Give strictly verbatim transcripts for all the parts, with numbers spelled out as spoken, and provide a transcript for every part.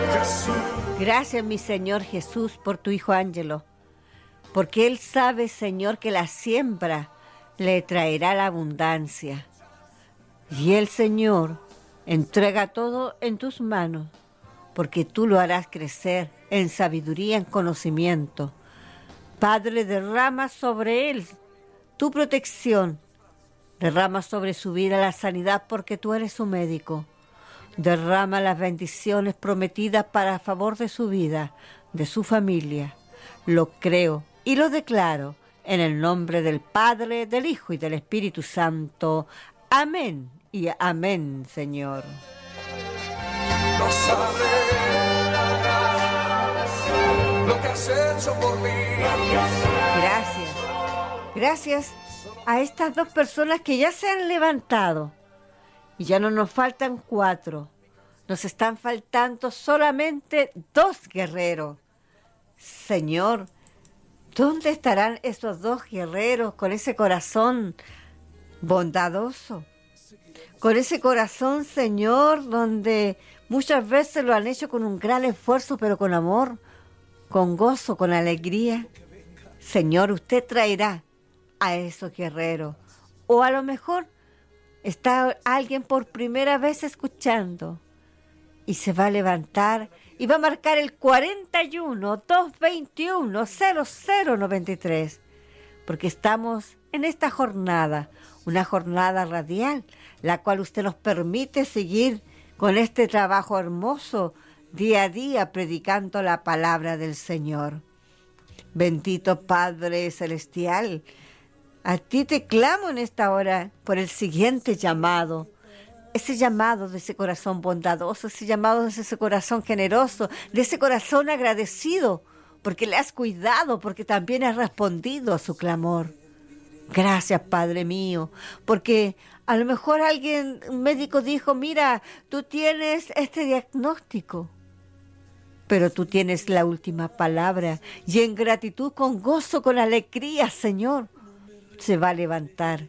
Gracias, mi Señor Jesús, por tu Hijo Ángelo, porque Él sabe, Señor, que la siembra le traerá la abundancia. Y el Señor entrega todo en tus manos, porque tú lo harás crecer en sabiduría, en conocimiento. Padre, derrama sobre Él tu protección, derrama sobre su vida la sanidad, porque tú eres su médico. Derrama las bendiciones prometidas para favor de su vida, de su familia. Lo creo y lo declaro en el nombre del Padre, del Hijo y del Espíritu Santo. Amén y amén, Señor. No sabes lo que has hecho por mí. Gracias. Gracias a estas dos personas que ya se han levantado. Y ya no nos faltan cuatro. Nos están faltando solamente dos guerreros. Señor, ¿dónde estarán esos dos guerreros con ese corazón bondadoso? Con ese corazón, Señor, donde muchas veces lo han hecho con un gran esfuerzo, pero con amor, con gozo, con alegría. Señor, usted traerá a esos guerreros. O a lo mejor está alguien por primera vez escuchando y se va a levantar y va a marcar el cuarenta y uno, doscientos veintiuno, cero cero noventa y tres, porque estamos en esta jornada, una jornada radial, la cual usted nos permite seguir con este trabajo hermoso día a día predicando la palabra del Señor. Bendito Padre Celestial, a ti te clamo en esta hora por el siguiente llamado, ese llamado de ese corazón bondadoso, ese llamado de ese corazón generoso, de ese corazón agradecido, porque le has cuidado, porque también has respondido a su clamor. Gracias, Padre mío, porque a lo mejor alguien, un médico dijo, mira, tú tienes este diagnóstico, pero tú tienes la última palabra, y en gratitud, con gozo, con alegría, Señor, se va a levantar.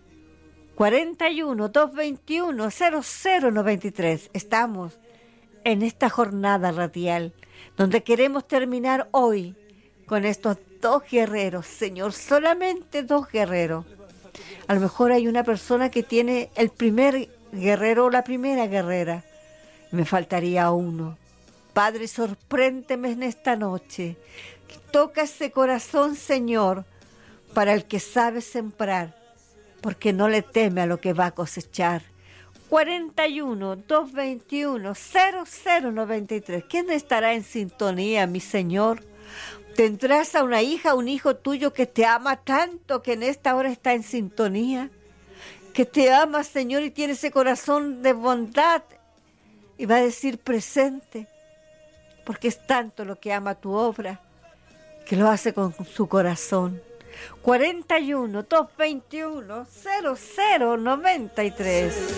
cuarenta y uno, doscientos veintiuno, cero cero noventa y tres. Estamos en esta jornada radial, donde queremos terminar hoy con estos dos guerreros, Señor, solamente dos guerreros. A lo mejor hay una persona que tiene el primer guerrero o la primera guerrera. Me faltaría uno. Padre, sorpréndeme en esta noche. Toca ese corazón, Señor, para el que sabe sembrar, porque no le teme a lo que va a cosechar. cuarenta y uno, doscientos veintiuno, cero cero noventa y tres. ¿Quién estará en sintonía, mi Señor? ¿Tendrás a una hija, un hijo tuyo que te ama tanto, que en esta hora está en sintonía? Que te ama, Señor, y tiene ese corazón de bondad y va a decir presente, porque es tanto lo que ama tu obra, que lo hace con su corazón. cuarenta y uno, doscientos veintiuno, cero cero noventa y tres.